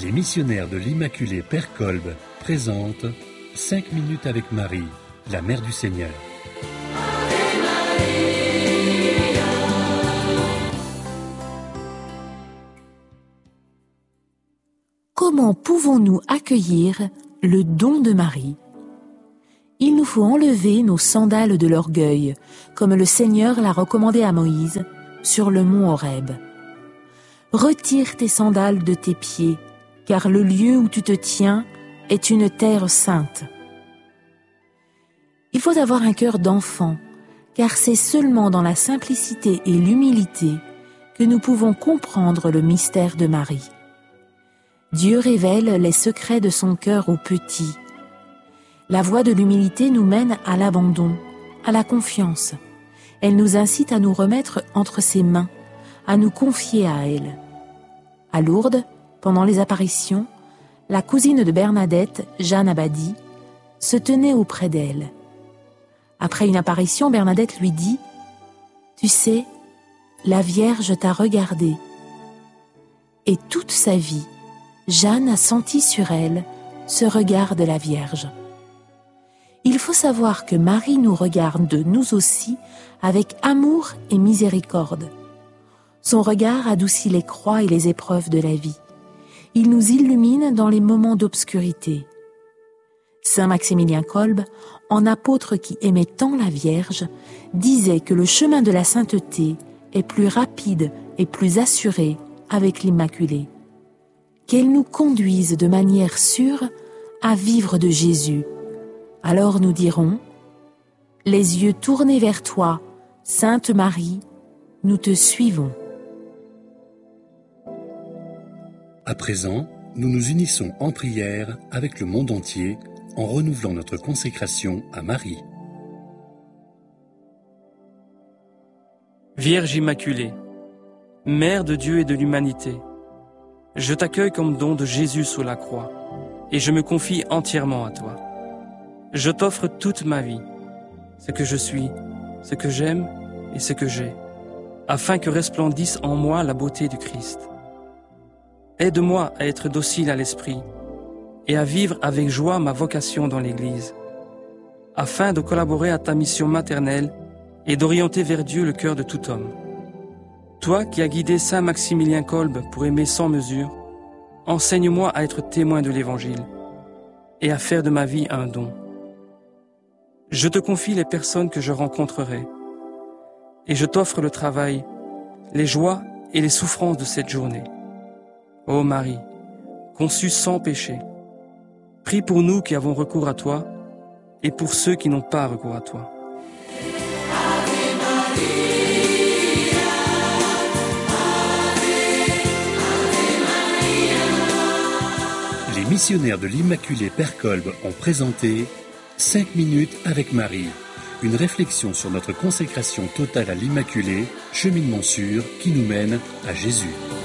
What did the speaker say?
Les missionnaires de l'Immaculée Père Kolb présentent 5 minutes avec Marie, la Mère du Seigneur. Comment pouvons-nous accueillir le don de Marie ? Il nous faut enlever nos sandales de l'orgueil, comme le Seigneur l'a recommandé à Moïse sur le mont Horeb. Retire tes sandales de tes pieds, car le lieu où tu te tiens est une terre sainte. Il faut avoir un cœur d'enfant, car c'est seulement dans la simplicité et l'humilité que nous pouvons comprendre le mystère de Marie. Dieu révèle les secrets de son cœur aux petits. La voie de l'humilité nous mène à l'abandon, à la confiance. Elle nous incite à nous remettre entre ses mains, à nous confier à elle. À Lourdes, pendant les apparitions, la cousine de Bernadette, Jeanne Abadie, se tenait auprès d'elle. Après une apparition, Bernadette lui dit « Tu sais, la Vierge t'a regardée. » Et toute sa vie, Jeanne a senti sur elle ce regard de la Vierge. Il faut savoir que Marie nous regarde nous aussi avec amour et miséricorde. Son regard adoucit les croix et les épreuves de la vie. Il nous illumine dans les moments d'obscurité. Saint Maximilien Kolb, en apôtre qui aimait tant la Vierge, disait que le chemin de la sainteté est plus rapide et plus assuré avec l'Immaculée. Qu'elle nous conduise de manière sûre à vivre de Jésus. Alors nous dirons, les yeux tournés vers toi, Sainte Marie, nous te suivons. À présent, nous nous unissons en prière avec le monde entier en renouvelant notre consécration à Marie. Vierge Immaculée, Mère de Dieu et de l'humanité, je t'accueille comme don de Jésus sous la croix et je me confie entièrement à toi. Je t'offre toute ma vie, ce que je suis, ce que j'aime et ce que j'ai, afin que resplendisse en moi la beauté du Christ. Aide-moi à être docile à l'esprit et à vivre avec joie ma vocation dans l'Église, afin de collaborer à ta mission maternelle et d'orienter vers Dieu le cœur de tout homme. Toi qui as guidé Saint Maximilien Kolb pour aimer sans mesure, enseigne-moi à être témoin de l'Évangile et à faire de ma vie un don. Je te confie les personnes que je rencontrerai et je t'offre le travail, les joies et les souffrances de cette journée. Ô Marie, conçue sans péché, prie pour nous qui avons recours à toi et pour ceux qui n'ont pas recours à toi. Les missionnaires de l'Immaculée Père Kolb ont présenté 5 minutes avec Marie, une réflexion sur notre consécration totale à l'Immaculée, cheminement sûr qui nous mène à Jésus.